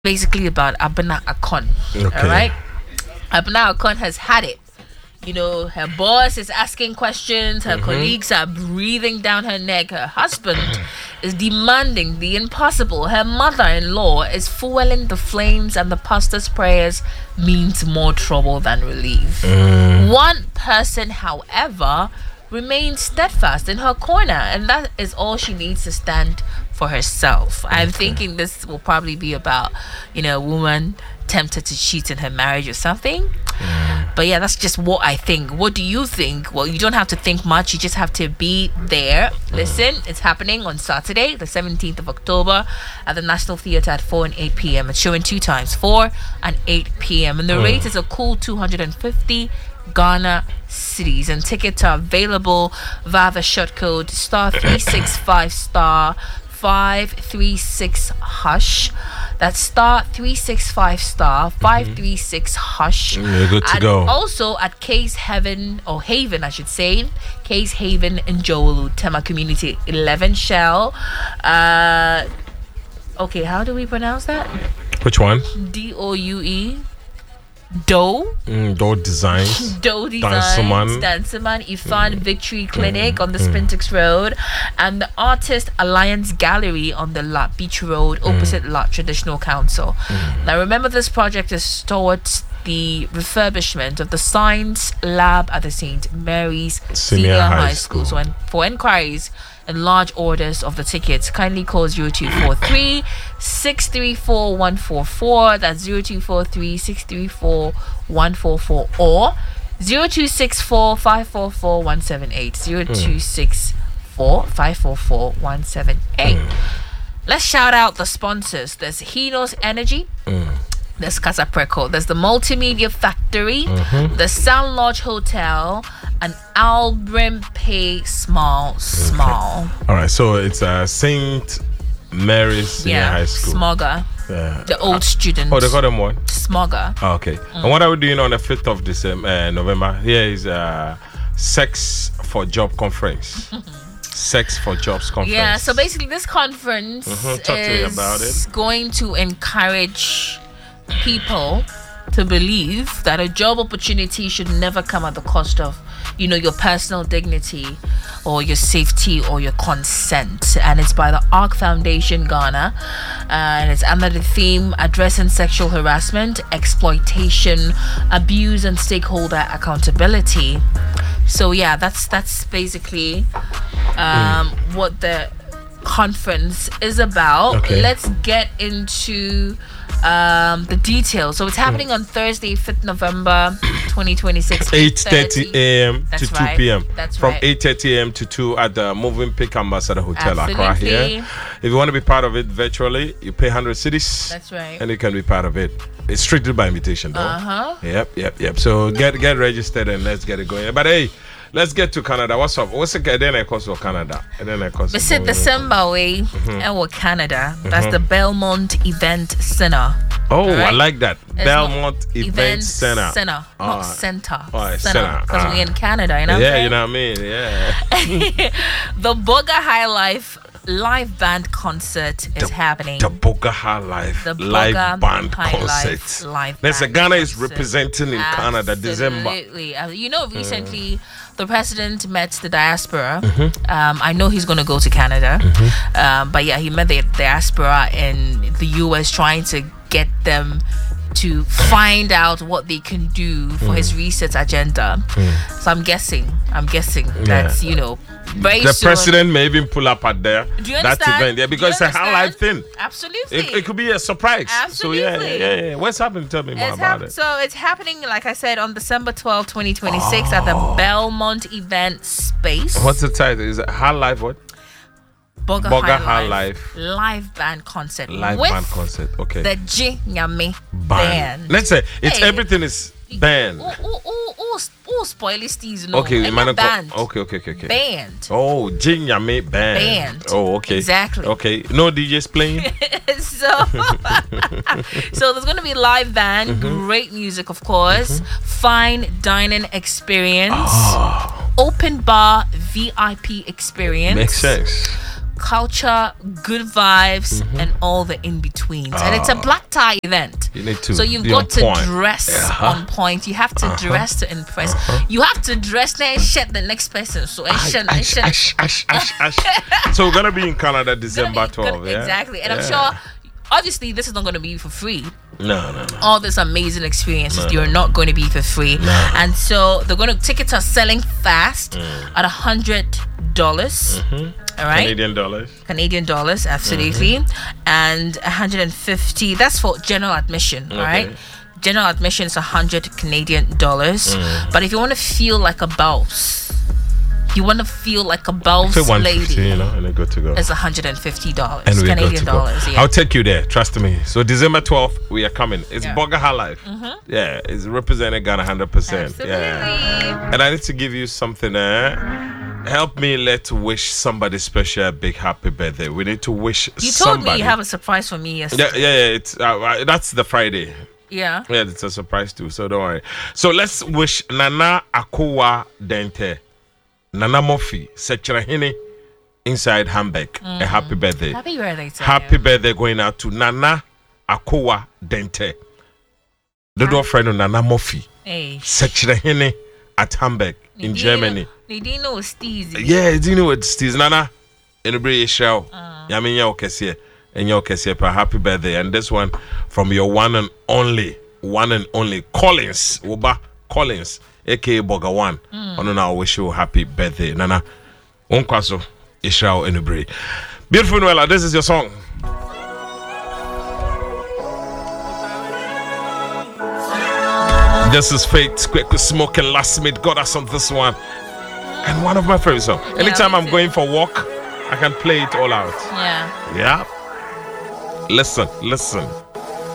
basically about Abena Akon. All right. Abena Akon has had it. You know, her boss is asking questions, her colleagues are breathing down her neck, her husband is demanding the impossible, her mother-in-law is fueling the flames, and the pastor's prayers means more trouble than relief. One person, however, remains steadfast in her corner, and that is all she needs to stand for herself. I'm thinking this will probably be about, a woman tempted to cheat in her marriage or something. But yeah, that's just what I think. What do you think? Well, you don't have to think much. You just have to be there. Listen, it's happening on Saturday, the 17th of October at the National Theatre at 4 and 8 p.m. It's showing 2 times, 4 and 8 p.m. And the rate is a cool 250 Ghana cities, and tickets are available via the short code star 365 star 536 hash. That's star 365 star 536 hash. You're good to go. Also at Case Haven, or Haven I should say, Case Haven in Joelu, Tema Community 11 Shell. Okay, how do we pronounce that? Which one? Doue. Doe Designs. Doe Designs, Dancerman, Ifan Victory Clinic on the Spintex Road, and the Artist Alliance Gallery on the Lot Beach Road opposite Lot Traditional Council. Now remember, this project is towards the refurbishment of the science lab at the St. Mary's Senior High School. So for inquiries and large orders of the tickets, kindly call 0243 634 144. That's 0243 634 144 or 0264 544 178. 0264 544 178. Let's shout out the sponsors. There's Hinos Energy. There's Casa Preco. There's the Multimedia Factory, the Sound Lodge Hotel, and Albrim Pay Small. All right, so it's St. Mary's Senior High School. Smogger. The old student. Oh, they got them what? Smogger. Oh, okay. And what are we doing on the 5th of November? Here is Sex for Job Conference. Sex for Jobs Conference. Yeah, so basically this conference is going to encourage people to believe that a job opportunity should never come at the cost of, your personal dignity or your safety or your consent. And it's by the ARC Foundation Ghana, and it's under the theme addressing sexual harassment, exploitation, abuse, and stakeholder accountability. So yeah, that's basically what the conference is about. Okay. Let's get into the details. So it's happening on Thursday, 5th November 2026, 8:30 a.m. to 2 p.m. That's from right. 8:30 a.m. to 2 at the Moving Pick Ambassador Hotel Absolutely. Accra here. If you want to be part of it virtually, you pay 100 cedis. That's right. And you can be part of it. It's strictly by invitation though. Yep. So get registered and let's get it going. But hey, let's get to Canada. What's up? What's the then I cost for Canada? And then I cost. Visit December way and Canada. That's the Belmont Event Center. Oh, right? I like that. It's Belmont Event Center. Not center. Oh, center. Because we're in Canada, you know what I'm Yeah, saying? you know what I mean? Yeah. The Boga High Life live band concert is happening. The Boga High Life live band concert. Listen, Ghana is representing in Canada, December. Absolutely. Recently the president met the diaspora. I know he's going to go to Canada. But yeah, he met the diaspora in the US, trying to get them to find out what they can do for his research agenda. So I'm guessing that's, very the soon. president may even pull up at that event. Yeah, because it's a high life thing. Absolutely. It could be a surprise. Absolutely. So yeah. What's happening? Tell me more about it. So it's happening, like I said, on December 12, 2026 at the Belmont Event Space. What's the title? Is it High Life what? Boga High Life live band concert. Okay. The G Nyame band. Let's say everything is band. Spoily Steez, no. Okay, band. Okay. Band. Oh, G Nyame band. Oh, okay. Exactly. Okay. No DJs playing. So there's gonna be live band, great music, of course, fine dining experience, open bar VIP experience. Makes sense. culture, good vibes, and all the in-betweens. And it's a black tie event. You need to so you've got to dress on point. You have to dress to impress. You have to dress and shit the next person. So So we're gonna be in Canada December 12th. Yeah? Exactly. And I'm sure obviously this is not gonna be for free. No. All these amazing experiences you're not going to be for free. And so tickets are selling fast at $100. All right, Canadian dollars, absolutely. And 150. That's for general admission. All right, general admission is 100 Canadian dollars. But if you want to feel like a boss, lady, and then good to go. It's $150 Canadian dollars. Yeah. I'll take you there. Trust me. So December 12th, we are coming. It's Bogaha Life. Yeah, it's representing Ghana 100%. Absolutely. Yeah. And I need to give you something. Help me. Let's wish somebody special a big happy birthday. We need to wish somebody. You told me you have a surprise for me yesterday. Yeah. It's that's the Friday. Yeah, it's a surprise too. So don't worry. So let's wish Nana Akua Dente. Nana Mofi Sechrahini inside Hamburg. A happy birthday. Happy birthday to Happy birthday going out to Nana Akua Dente. The door friend of Nana Mofi. Sechrahini at Hamburg in Germany. Dino Steezy. Yeah, Dino with Steezy. Nana in the British show. Yamin Yokesia and Yokesia. Happy birthday. And this one from your one and only Collins. Uba Collins. aka Boga One. I wish you a happy birthday. Nana Onkwaso Ishao Enubri. Beautiful Noella, this is your song. This is Fate, Quick Smoking Last Minute got us on this one. And one of my favorite songs. Anytime I'm going for a walk, I can play it all out. Yeah. Listen.